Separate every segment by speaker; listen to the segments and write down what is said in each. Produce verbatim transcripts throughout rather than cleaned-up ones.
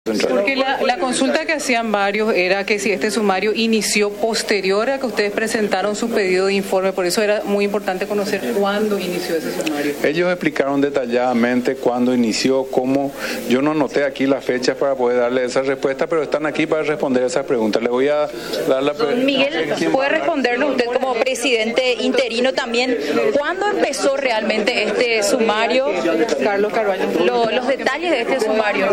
Speaker 1: Porque la, la consulta que hacían varios era que si este sumario inició posterior a que ustedes presentaron su pedido de informe, por eso era muy importante conocer cuándo inició ese sumario.
Speaker 2: Ellos explicaron detalladamente cuándo inició, cómo. Yo no anoté aquí las fechas para poder darle esa respuesta, pero están aquí para responder esas preguntas. Le voy a dar la pregunta.
Speaker 3: Miguel, ¿puede responderle usted como presidente interino también? ¿Cuándo empezó realmente este sumario?
Speaker 1: Carlos Carvalho.
Speaker 3: Lo, los detalles de este sumario.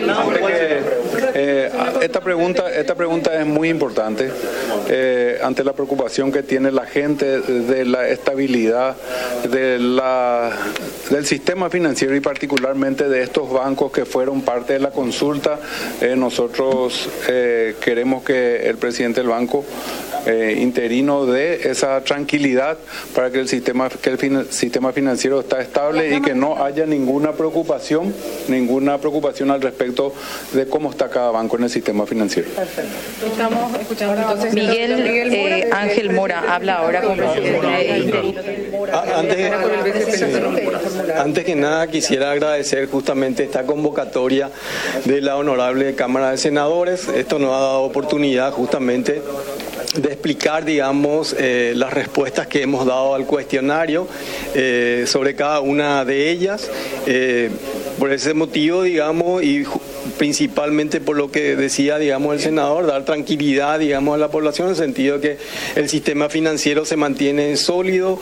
Speaker 2: Eh, esta pregunta, esta pregunta es muy importante eh, ante la preocupación que tiene la gente de la estabilidad de la, del sistema financiero y particularmente de estos bancos que fueron parte de la consulta. Eh, nosotros eh, queremos que el presidente del banco eh, interino dé esa tranquilidad para que el sistema, que el fin, sistema financiero está estable y que no haya ninguna preocupación, ninguna preocupación al respecto de cómo está cada banco en el sistema financiero.
Speaker 1: Perfecto. Estamos escuchando entonces.
Speaker 3: Miguel, Miguel Mora, eh, Ángel Mora habla ahora con el presidente interino.
Speaker 4: Antes, sí, antes que nada quisiera agradecer justamente esta convocatoria de la Honorable Cámara de Senadores. Esto nos ha dado oportunidad justamente de explicar, digamos, eh, las respuestas que hemos dado al cuestionario eh, sobre cada una de ellas. Eh, por ese motivo, digamos, y principalmente por lo que decía, digamos, el senador, dar tranquilidad, digamos, a la población en el sentido de que el sistema financiero se mantiene sólido,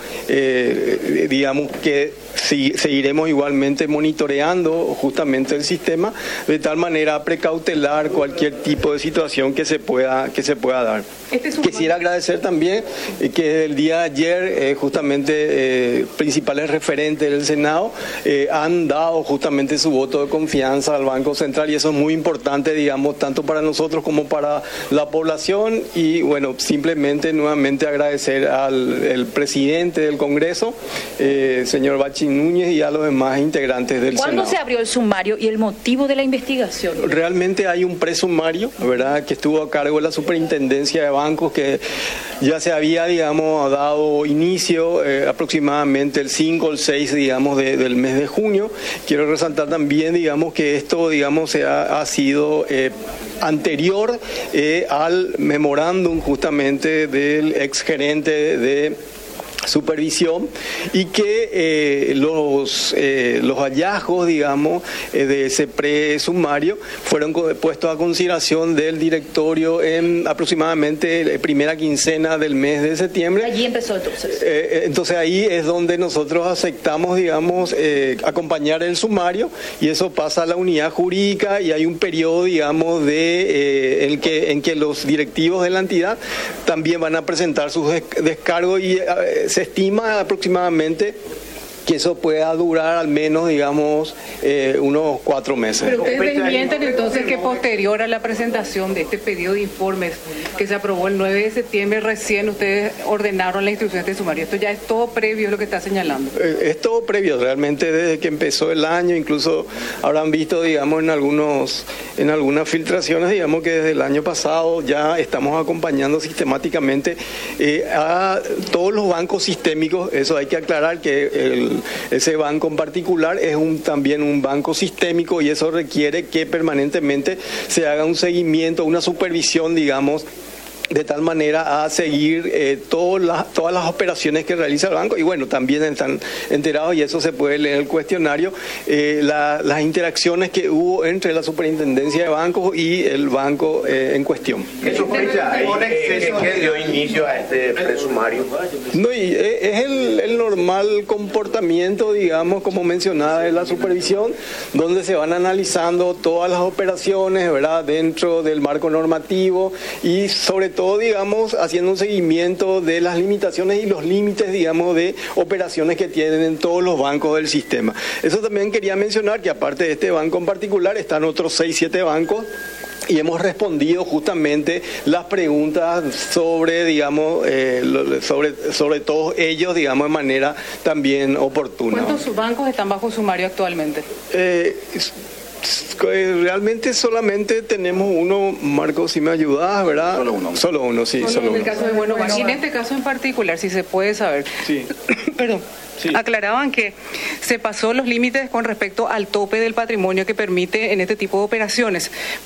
Speaker 4: eh, digamos que si, seguiremos igualmente monitoreando justamente el sistema de tal manera precautelar cualquier tipo de situación que se pueda que se pueda dar. Este Quisiera agradecer también que el día de ayer eh, justamente eh, principales referentes del Senado eh, han dado justamente su voto de confianza al Banco Central y eso es muy importante, digamos, tanto para nosotros como para la población y bueno, simplemente nuevamente agradecer al el presidente del Congreso, eh, señor Bachi Núñez y a los demás integrantes del
Speaker 3: ¿Cuándo
Speaker 4: Senado.
Speaker 3: ¿Cuándo se abrió el sumario y el motivo de la investigación?
Speaker 4: Realmente hay un presumario, ¿verdad?, que estuvo a cargo de la Superintendencia de Bancos que ya se había, digamos, dado inicio eh, aproximadamente el cinco o el seis, digamos, de, del mes de junio. Quiero resaltar también, digamos, que esto, digamos, se ha, ha sido eh, anterior eh, al memorándum justamente del exgerente de supervisión y que eh, los eh, los hallazgos, digamos, eh, de ese presumario fueron puestos a consideración del directorio en aproximadamente la primera quincena del mes de septiembre.
Speaker 3: Allí empezó entonces.
Speaker 4: Eh, entonces ahí es donde nosotros aceptamos, digamos, eh, acompañar el sumario y eso pasa a la unidad jurídica y hay un periodo, digamos, de eh, el que en que los directivos de la entidad también van a presentar sus descargos y eh, se estima aproximadamente que eso pueda durar al menos, digamos, eh, unos cuatro meses.
Speaker 1: Pero ustedes desmienten entonces que posterior a la presentación de este pedido de informes que se aprobó el nueve de septiembre, recién ustedes ordenaron la instrucción de este sumario. Esto ya es todo previo, es lo que está señalando.
Speaker 4: Eh, es todo previo, realmente desde que empezó el año, incluso habrán visto, digamos, en algunos en algunas filtraciones, digamos que desde el año pasado ya estamos acompañando sistemáticamente eh, a todos los bancos sistémicos. Eso hay que aclarar que el ese banco en particular es un, también un banco sistémico y eso requiere que permanentemente se haga un seguimiento, una supervisión, digamos, de tal manera a seguir eh, todas, las, todas las operaciones que realiza el banco y bueno, también están enterados y eso se puede leer en el cuestionario, eh, la, las interacciones que hubo entre la Superintendencia de Bancos y el banco eh, en cuestión.
Speaker 5: ¿Qué sospecha hay eh, que dio inicio a este presumario?
Speaker 4: No, y es el, el normal comportamiento, digamos, como mencionaba, de la supervisión, donde se van analizando todas las operaciones, ¿verdad?, dentro del marco normativo y sobre todo todo, digamos, haciendo un seguimiento de las limitaciones y los límites, digamos, de operaciones que tienen en todos los bancos del sistema. Eso también quería mencionar que aparte de este banco en particular están otros seis, siete bancos y hemos respondido justamente las preguntas sobre, digamos, eh, sobre, sobre todos ellos, digamos, de manera también oportuna.
Speaker 1: ¿Cuántos bancos están bajo sumario actualmente?
Speaker 4: Eh, Realmente solamente tenemos uno, Marco, si me ayudas, ¿verdad?
Speaker 2: Solo uno.
Speaker 4: Solo uno, sí,
Speaker 1: Solo
Speaker 4: solo
Speaker 1: en el
Speaker 4: uno.
Speaker 1: caso de Bueno Valle. Y en este caso en particular, si se puede saber.
Speaker 4: Sí.
Speaker 1: Perdón.
Speaker 4: Sí.
Speaker 1: Aclaraban que se pasó los límites con respecto al tope del patrimonio que permite en este tipo de operaciones.